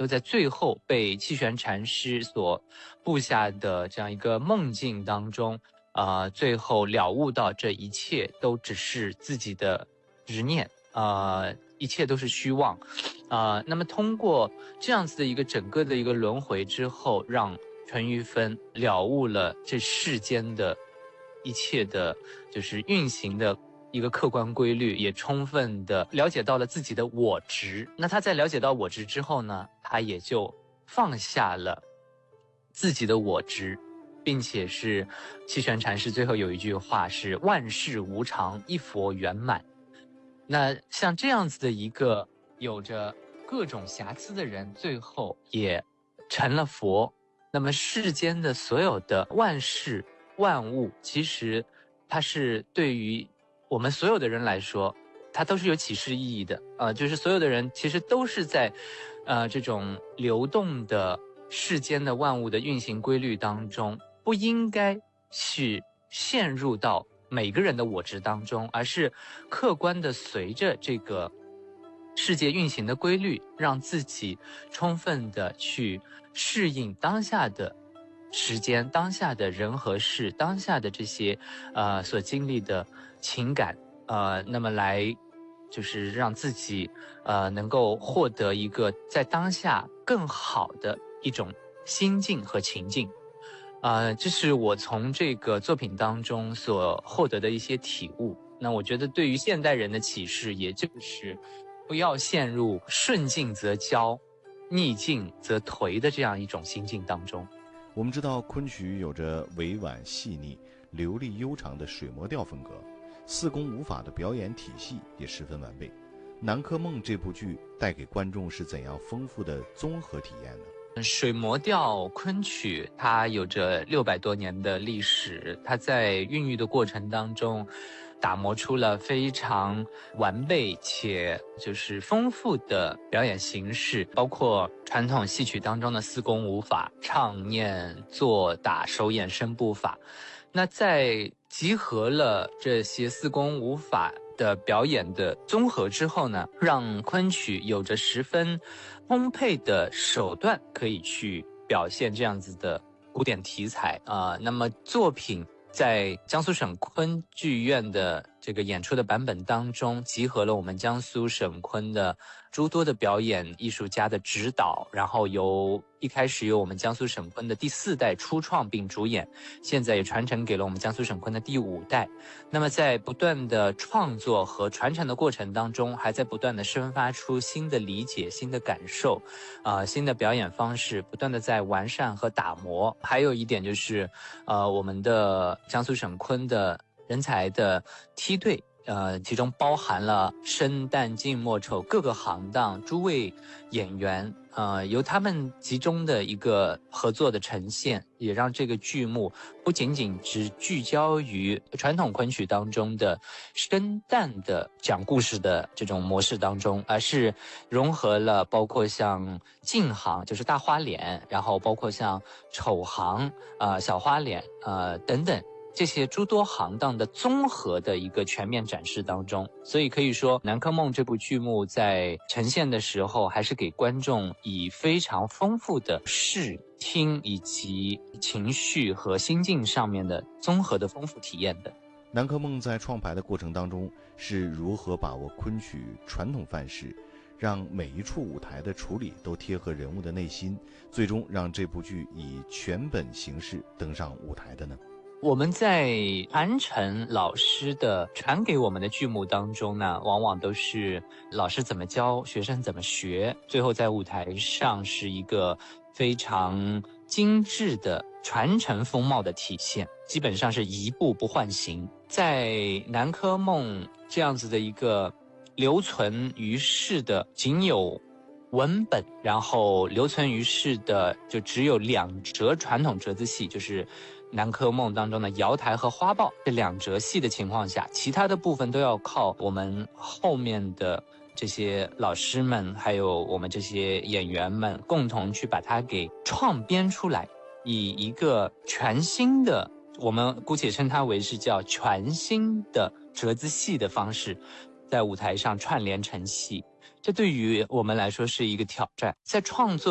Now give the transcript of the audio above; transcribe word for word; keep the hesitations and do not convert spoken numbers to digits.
都在最后被气玄禅师所布下的这样一个梦境当中，呃，最后了悟到这一切都只是自己的执念，呃，一切都是虚妄，呃，那么通过这样子的一个整个的一个轮回之后，让淳于芬了悟了这世间的一切的，就是运行的一个客观规律，也充分的了解到了自己的我执。那他在了解到我执之后呢，他也就放下了自己的我执，并且是气玄禅师最后有一句话是万事无常，一佛圆满。那像这样子的一个有着各种瑕疵的人，最后也成了佛。那么世间的所有的万事万物，其实它是对于我们所有的人来说，它都是有启示意义的。呃，就是所有的人其实都是在呃这种流动的世间的万物的运行规律当中，不应该去陷入到每个人的我执当中，而是客观的随着这个世界运行的规律，让自己充分的去适应当下的时间、当下的人和事、当下的这些呃所经历的情感，呃，那么来就是让自己呃能够获得一个在当下更好的一种心境和情境。呃，这是我从这个作品当中所获得的一些体悟。那我觉得对于现代人的启示，也就是不要陷入顺境则骄，逆境则颓的这样一种心境当中。 我们知道昆曲有着委婉细腻、流利悠长的水磨调风格，四功五法的表演体系也十分完备。《南柯梦》这部剧带给观众是怎样丰富的综合体验呢？ 水磨调昆曲它有着六百多年的历史，它在孕育的过程当中打磨出了非常完备且就是丰富的表演形式，包括传统戏曲当中的四功五法，唱念做打手眼身步法。那在集合了这些四功五法的表演的综合之后呢，让昆曲有着十分丰沛的手段可以去表现这样子的古典题材啊、呃。那么作品在江苏省昆剧院的这个演出的版本当中，集合了我们江苏省昆的诸多的表演艺术家的指导，然后由一开始由我们江苏省昆的第四代初创并主演，现在也传承给了我们江苏省昆的第五代。那么在不断的创作和传承的过程当中，还在不断的生发出新的理解、新的感受，呃，新的表演方式，不断的在完善和打磨。还有一点就是，呃，我们的江苏省昆的人才的梯队，呃，其中包含了生旦净末丑各个行当诸位演员，呃，由他们集中的一个合作的呈现，也让这个剧目不仅仅只聚焦于传统昆曲当中的生旦的讲故事的这种模式当中，而是融合了包括像净行，就是大花脸，然后包括像丑行、呃小花脸，呃等等。这些诸多行当的综合的一个全面展示当中，所以可以说《南柯梦》这部剧目在呈现的时候，还是给观众以非常丰富的视听以及情绪和心境上面的综合的丰富体验的。 南柯梦在创排的过程当中是如何把握昆曲传统范式，让每一处舞台的处理都贴合人物的内心，最终让这部剧以全本形式登上舞台的呢？ 我们在传承老师的传给我们的剧目当中呢，往往都是老师怎么教，学生怎么学，最后在舞台上是一个非常精致的传承风貌的体现，基本上是一步不换形。在南柯梦这样子的一个留存于世的仅有文本，然后留存于世的就只有两折传统折子戏，就是南柯梦当中的瑶台和花豹这两折戏的情况下，其他的部分都要靠我们后面的这些老师们还有我们这些演员们共同去把它给创编出来，以一个全新的，我们姑且称它为是叫全新的折子戏的方式在舞台上串联成戏。这对于我们来说是一个挑战，在创作